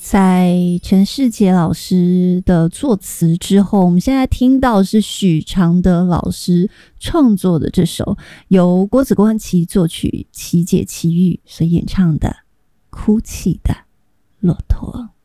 在陈世杰老师的作词之后，我们现在听到是许常德老师创作的这首由郭子观其作曲，齐解齐豫所演唱的《哭泣的骆驼》。